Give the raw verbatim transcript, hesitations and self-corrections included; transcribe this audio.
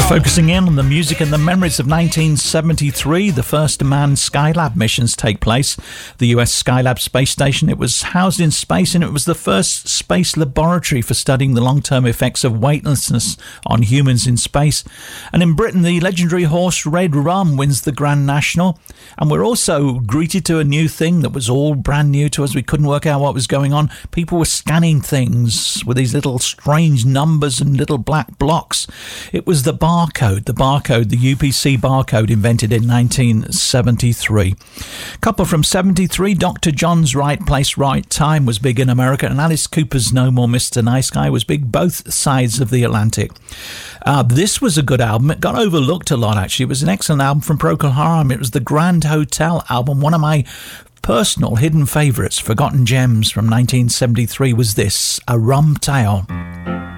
Focusing in on the music and the memories of nineteen seventy-three, the first manned Skylab missions take place. The U S Skylab space station, it was housed in space, and it was the first space laboratory for studying the long-term effects of weightlessness on humans in space. And in Britain, the legendary horse Red Rum wins the Grand National. And we're also greeted to a new thing that was all brand new to us. We couldn't work out what was going on. People were scanning things with these little strange numbers and little black blocks. It was the barcode, the barcode, the U P C barcode, invented in nineteen seventy-three. Couple from seventy-three, Doctor John's Right Place, Right Time was big in America, and Alice Cooper's No More Mister Nice Guy was big both sides of the Atlantic. Uh, this was a good album. It got overlooked a lot, actually. It was an excellent album from Procol Harum. It was the Grand Hotel album. One of my personal hidden favourites, forgotten gems from nineteen seventy-three, was this, A Rum Tale.